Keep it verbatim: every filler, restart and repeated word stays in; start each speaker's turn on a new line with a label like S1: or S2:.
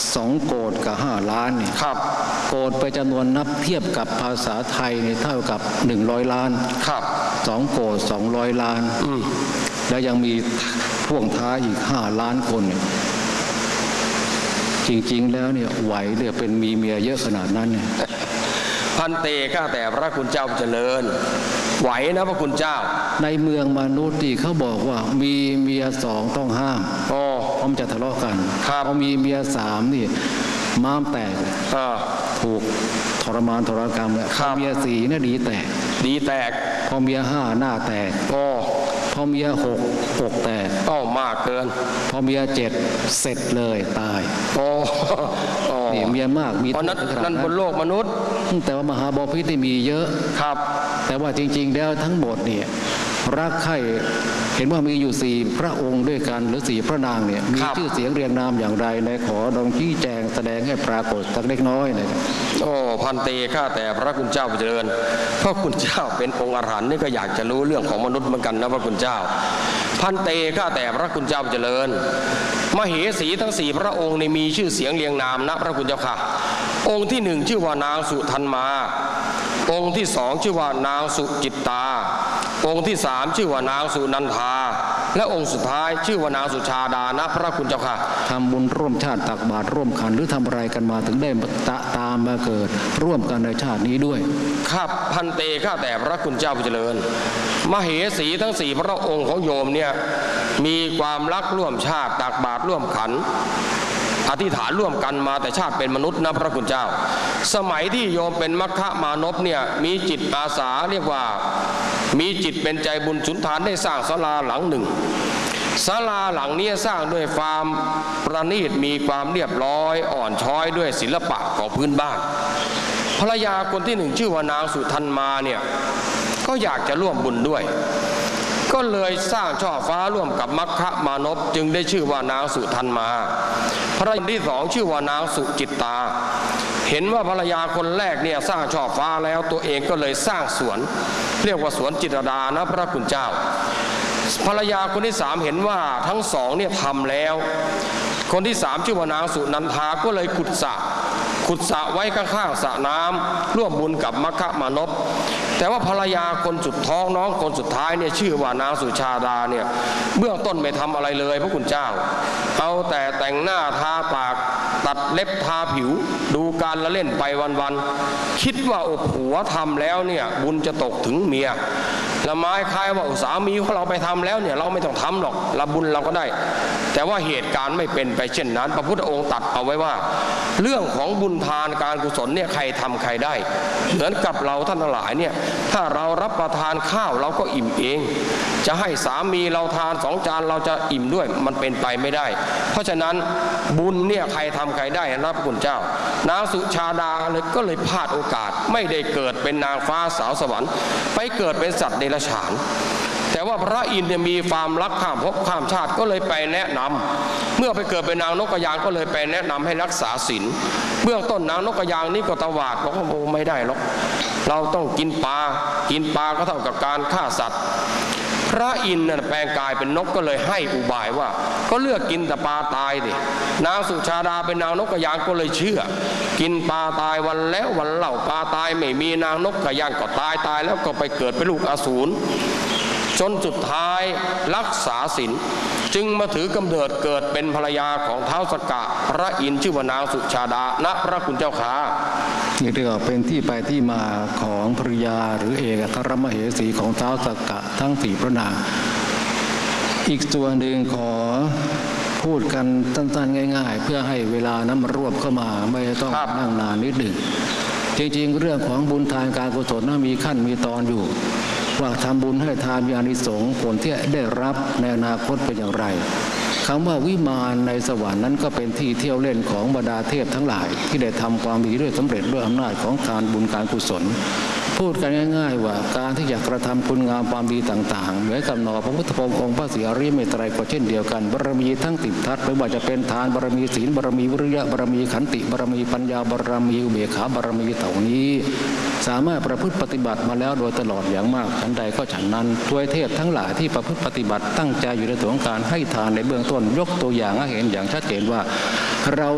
S1: สองโกฏกับห้าล้านเนี่ย
S2: ครับ
S1: โกฏไปจำนวนนับเทียบกับภาษาไทยเนี่ยเท่ากับหนึ่งร้อยล้าน
S2: ครับ
S1: สองโกฏสองร้อยล้านแล้วยังมีพ่วงท้ายอีกห้าล้านคนเนี่ยจริงๆแล้วเนี่ยไหวเรียกเป็นมีเมียเยอะขนาดนั้นเนี่ย
S2: พันเตข้าแต่พระคุณเจ้าเจริญไหวนะพระคุณเจ้า
S1: ในเมืองมนุษย์ที่เขาบอกว่ามีเมียสองต้องห้าม
S2: อ๋อ
S1: เพราะมันจะทะเลาะกัน
S2: พ
S1: อมีเมียสามนี่ม้ามแตกถูกทรมานทรกรรมแล้วพอเมียสี่เนี่ยดีแตก
S2: ดีแตก
S1: พอเมียห้าหน้าแตก
S2: อ๋อ
S1: พอเมียหกอกแตก
S2: อ๋อมากเกิน
S1: พอเมียเจ็ดเสร็จเลยตาย
S2: โอ้
S1: นี่เมียมากมี
S2: นั่นนั่นบนโลกมนุษย์
S1: แต่ว่ามหาบพิตรที่มีเยอะ
S2: ครับ
S1: แต่ว่าจริงๆแล้วทั้งหมดเนี่ยรักใคร่เห็นว่ามีอยู่สี่พระองค์ด้วยกันหรือสี่พระนางเนี่ยมีชื่อเสียงเรียงนามอย่างไรในขอดองชี้แจงแสดงให้ปรากฏสักเล็กน้อยเลย
S2: โอ้พันเตข้าแต่พระคุณเจ้าเจริญพระคุณเจ้าเป็นองค์อรหันต์นี่ก็อยากจะรู้เรื่องของมนุษย์เหมือนกันนะพระคุณเจ้าพันเตข้าแต่พระคุณเจ้าเจริญมเหสีทั้งสี่พระองค์ในมีชื่อเสียงเรียงนามนะพระคุณเจ้าค่ะองค์ที่หนึ่งชื่อว่านางสุทันมาองค์ที่สองชื่อว่านางสุจิตตาองค์ที่สามชื่อว่านางสุนันทาและองค์สุดท้ายชื่อว่านางสุชาดานะพระคุณเจ้าค่ะ
S1: ทำบุญร่วมชาติตักบาตรร่วมขันหรือทำอะไรกันมาถึงได้ตะตามมาเกิดร่วมกันในชาตินี้ด้วย
S2: ครับพันเตข้าแต่พระคุณเจ้าผู้เจริญมเหสีทั้งสี่พระองค์ของโยมเนี่ยมีความรักร่วมชาติตักบาตรร่วมขันอธิษฐานร่วมกันมาแต่ชาติเป็นมนุษย์นะพระคุณเจ้าสมัยที่โยมเป็นมัคคะมานพเนี่ยมีจิตอาสาเรียกว่ามีจิตเป็นใจบุญสุนทานได้สร้างศาลาหลังหนึ่งศาลาหลังนี้สร้างด้วยความประณีตมีความเรียบร้อยอ่อนช้อยด้วยศิลปะของพื้นบ้านภรรยาคนที่หนึ่งชื่อว่านางสุทันมาเนี่ยก็อยากจะร่วมบุญด้วยก็เลยสร้างช่อฟ้าร่วมกับมัคคะมานพจึงได้ชื่อว่านางสุทันมาภรรยาที่สองชื่อว่านางสุจิตตาเห็นว่าภรรยาคนแรกเนี่ยสร้างช่อฟ้าแล้วตัวเองก็เลยสร้างสวนเรียกว่าสวนจิตรดานะพระคุณเจ้าภรรยาคนที่สามเห็นว่าทั้งสองเนี่ยทำแล้วคนที่สามชื่อว่านางสุนันทาก็เลยขุดสระขุดสระไว้ข้างๆสระน้ำร่วมบุญกับมัคคะมานพแต่ว่าภรรยาคนสุดท้องน้องคนสุดท้ายเนี่ยชื่อว่านางสุชาดาเนี่ยเบื้องต้นไม่ทำอะไรเลยพระคุณเจ้าเอาแต่แต่งหน้าทาปากตัดเล็บทาผิวดูการละเล่นไปวันๆคิดว่าโอ้ผัวทำแล้วเนี่ยบุญจะตกถึงเมียละไม้คล้ายว่าสามีของเราไปทำแล้วเนี่ยเราไม่ต้องทำหรอกละบุญเราก็ได้แต่ว่าเหตุการณ์ไม่เป็นไปเช่นนั้นพระพุทธองค์ตรัสเอาไว้ว่าเรื่องของบุญทานการกุศลเนี่ยใครทำใครได้เหมือนกับเราท่านทั้งหลายเนี่ยถ้าเรารับประทานข้าวเราก็อิ่มเองจะให้สามีเราทานสองจานเราจะอิ่มด้วยมันเป็นไปไม่ได้เพราะฉะนั้นบุญเนี่ยใครทำใครได้นะพระคุณเจ้านางสุชาดาเลยก็เลยพลาดโอกาสไม่ได้เกิดเป็นนางฟ้าสาวสวรรค์ไปเกิดเป็นสัตว์เดรัจฉานแต่ว่าพระอินทร์เนี่ยมีความรักข้ามภพข้ามชาติก็เลยไปแนะนำเมื่อไปเกิดเป็นนางนกกระยางก็เลยไปแนะนำให้รักษาศีลเบื้องต้นนางนกกระยางนี่ก็ตวาดบอกว่าโอ้ไม่ได้หรอกเราต้องกินปลากินปลาก็เท่ากับการฆ่าสัตว์พระอินทร์แปลงกายเป็นนกก็เลยให้อุบายว่าก็เลือกกินแต่ปลาตายดินางสุชาดาเป็นนางนกกระยางก็เลยเชื่อกินปลาตายวันแล้ววันเล่าปลาตายไม่มีนางนกกระยางก็ตายตายแล้วก็ไปเกิดเป็นลูกอสูรจนสุดท้ายรักษาศีลจึงมาถือกำเนิดเกิดเป็นภรรยาของท้าวสกะพระอินทร์ชื่อว่านางสุชาดาณพระคุณเจ้าขา
S1: นี่เรียกว่าเป็นที่ไปที่มาของภริยาหรือเอกธรมเหสีของท้าวสกะทั้งสี่พระนางอีกส่วนหนึ่งขอพูดกันสั้นๆง่ายๆเพื่อให้เวลานั้นมารวบเข้ามาไม่ต้องนั่งนานนิดหนึ่งจริงๆเรื่องของบุญทานการกุศลนั้นมีขั้นมีตอนอยู่ว่าทำบุญให้ทานมีอานิสงส์ผลที่ได้รับในอนาคตเป็นอย่างไรคำว่าวิมานในสวรรค์นั้นก็เป็นที่เที่ยวเล่นของบรรดาเทพทั้งหลายที่ได้ทำความดีด้วยสำเร็จด้วยอำนาจของการบุญการกุศลพูดกันง่ายๆว่าการที่อยากกระทำคุณงามความดีต่างๆเหมือนกับหนอพระพุทธพงศ์องค์พระศรีอริยเมตไตรก็เช่นเดียวกันบารมีทั้งติดทัศน์ไม่ว่าจะเป็นทานบารมีศีลบารมีวิริยะบารมีขันติบารมีปัญญาบารมีอุเบกขาบารมีเหล่านี้สามารถประพฤติปฏิบัติมาแล้วโดยตลอดอย่างมากฉันใดก็ฉันนั้นทวยเทพทั้งหลายที่ประพฤติปฏิบัติตั้งใจอยู่ในตัวของการให้ทานในเบื้องต้นยกตัวอย่างให้เห็นอย่างชัดเจนว่าเรา